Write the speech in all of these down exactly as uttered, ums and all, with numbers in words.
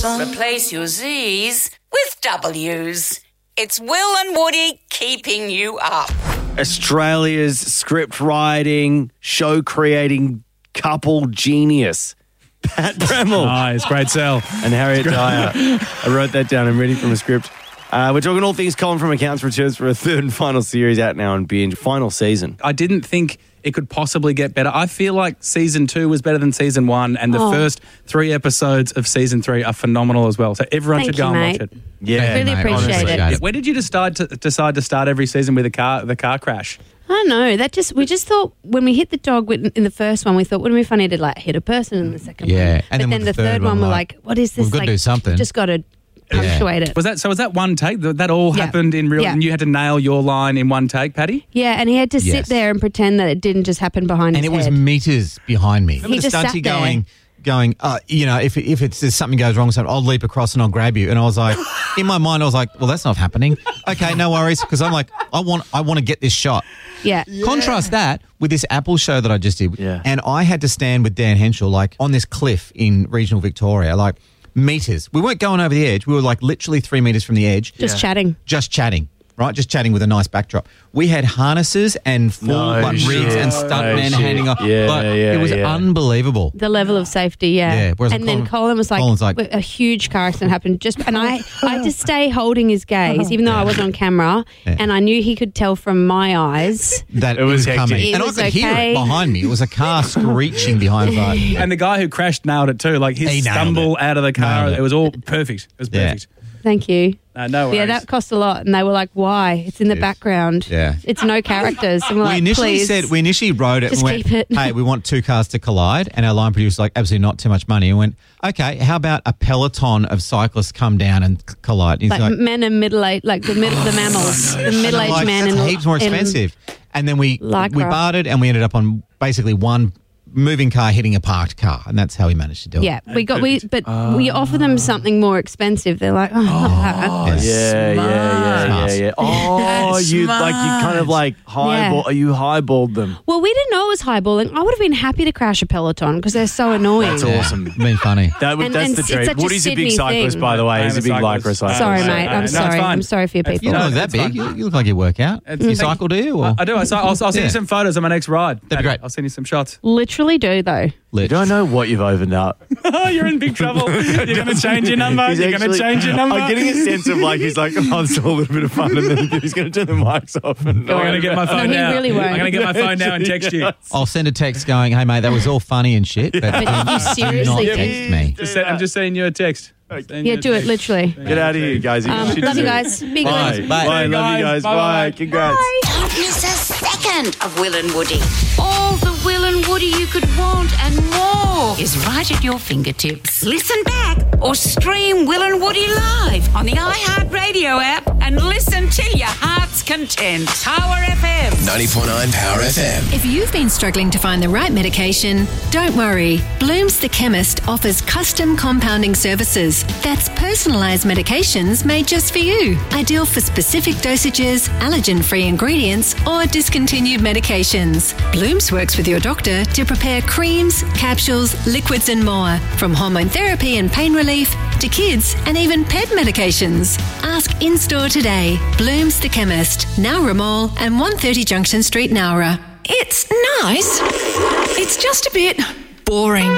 Replace your Z's with W's. It's Will and Woody keeping you up. Australia's script writing, show creating couple genius, Pat Bremmel. Nice, great sell. And Harriet Dyer. I wrote that down. I'm reading from a script. Uh, we're talking all things Colin from Accounts Returns for a third and final series out now on Binge. Final season. I didn't think it could possibly get better. I feel like season two was better than season one, and the Oh. first three episodes of season three are phenomenal as well. So everyone Thank should go you, and mate. watch it. Yeah, Really mate, appreciate honestly, it. guys. Where did you decide to decide to start every season with a car the car crash? I don't know. That just we just thought when we hit the dog in in the first one, we thought, wouldn't it be funny to like hit a person in the second Yeah, one? and but then then, with the third, one, we're like, what is this? we've got to like, do something. Just got to punctuate it. Was that so? Was that one take? That that all Yeah. happened in real, Yeah. and you had to nail your line in one take, Paddy? Yeah, and he had to sit Yes. there and pretend that it didn't just happen behind And his it was head. meters behind me. He Remember the just stunty sat there. going, going, uh, you know, if if it's if something goes wrong, so I'll leap across and I'll grab you. And I was like, in my mind, I was like, well, that's not happening. Okay, no worries, because I'm like, I want I want to get this shot. yeah. Contrast that with this Apple show that I just did. Yeah. And I had to stand with Dan Henschel, like, on this cliff in regional Victoria, like, meters. We weren't going over the edge. We were, like, literally three meters from the edge. Just chatting. Just chatting, right? Just chatting with a nice backdrop. We had harnesses and full No like, shit. rigs and No stuntmen shit. handing off. Yeah, like, yeah, it was yeah. unbelievable. The level of safety, yeah. Yeah, whereas and Colin- then Colin was like, Colin's like- a huge car accident happened. Just and I, I had to stay holding his gaze, even though I wasn't on camera, Yeah. and I knew he could tell from my eyes. That It it was was, hectic. coming. It and was I could hear okay. it behind me. It was a car screeching behind us. And the guy who crashed nailed it too. Like his He nailed stumble it. out of the car, Nailed it. it. was all perfect. It was Yeah. perfect. Thank you. No, no worries. Yeah, that cost a lot, and they were like, "Why? It's in the Yes. background. Yeah. It's no characters." And we're We like, initially Please. said we initially wrote it Just and went, keep it. hey, we want two cars to collide, and our line producer was like, absolutely not too much money. And went, okay, how about a peloton of cyclists come down and c- collide? And he's like, like, men and middle age, like the middle, the mammals, the middle aged like, man that's in heaps more in- expensive. And then we Lycra. we bartered, and we ended up on basically one moving car hitting a parked car, and that's how we managed to do it. Yeah, we got we, but we offer them something more expensive. They're like, oh, not that. Yes. Yeah, yeah, yeah, Smart. yeah, yeah. Oh, That's you like you kind of like highball. You highballed them. Well, we didn't know it was highballing. I would have been happy to crash a Peloton because they're so annoying. That's Yeah. awesome. Been funny. That would, And- that's and the it's dream. such a Woody's a big Sydney cyclist, thing. by the way. I He's a am big a lycra cyclist. cyclist. Sorry, Uh, mate. no, I'm it's sorry. fine. I'm sorry for your It's people. You don't No, look that it's big. fine. You, you look like you work out. It's- You it's- cycle, do you? Or? I, I do. I, I'll, I'll send Yeah. you some photos on my next ride. That'd be great. I'll send you some shots. Literally do though. Lit. You don't know what you've opened up. Oh, you're in big trouble. You're going to change your number. He's You're going to actually- change your number. I'm getting a sense of like he's like, oh, it's all a little bit of fun, and then he's going to turn the mics off. And I'm going to get my phone he now. really won't. I'm going to get my phone now and text you. I'll send a text going, hey, mate, that was all funny and shit, but, But you do not seriously text think? me. Just send, I'm just sending you a text. Sending Yeah, you a do it. text. Literally. Get out of here, guys. Um, should love you do. guys. Be Bye. good. Bye. Bye. Love you guys. Bye. Bye. Congrats. Don't miss a second of Will and Woody. All the Will and Woody you could want and more is right at your fingertips. Listen back or stream Will and Woody live on the iHeartRadio app and listen to your heart's content. Power F M. ninety-four point nine Power F M. If you've been struggling to find the right medication, don't worry. Bloom's the Chemist offers custom compounding services. That's personalised medications made just for you. Ideal for specific dosages, allergen-free ingredients, or discontinued medications. Bloom's works with your doctor to prepare creams, capsules, liquids and more. From hormone therapy and pain relief to kids and even pet medications. Ask in-store today. Bloom's the Chemist, Nowra Mall and one thirty Junction Street, Nowra. It's nice. It's just a bit boring.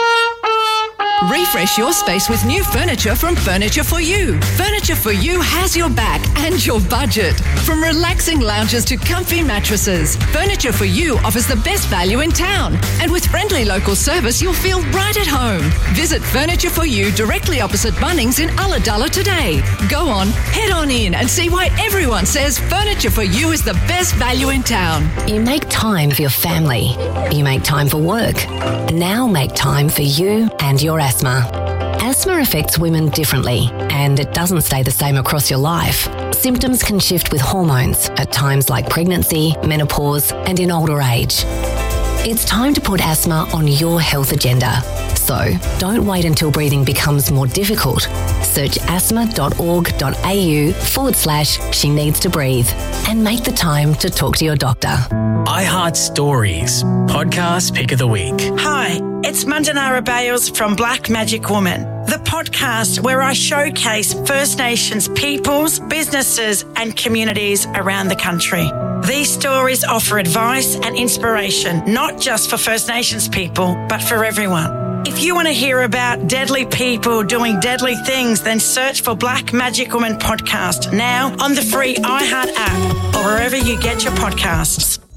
Refresh your space with new furniture from Furniture for You. Furniture for You has your back and your budget. From relaxing lounges to comfy mattresses, Furniture for You offers the best value in town. And with friendly local service, you'll feel right at home. Visit Furniture for You directly opposite Bunnings in Ulladulla today. Go on, head on in and see why everyone says Furniture for You is the best value in town. You make time for your family. You make time for work. Now make time for you and your asthma. Asthma affects women differently, and it doesn't stay the same across your life. Symptoms can shift with hormones at times like pregnancy, menopause, and in older age. It's time to put asthma on your health agenda. So don't wait until breathing becomes more difficult. Search asthma.org.au forward slash she needs to breathe and make the time to talk to your doctor. iHeart Stories, podcast pick of the week. Hi, it's Mandanara Bales from Black Magic Woman, the podcast where I showcase First Nations peoples, businesses and communities around the country. These stories offer advice and inspiration, not just for First Nations people, but for everyone. If you want to hear about deadly people doing deadly things, then search for Black Magic Woman Podcast now on the free iHeart app or wherever you get your podcasts.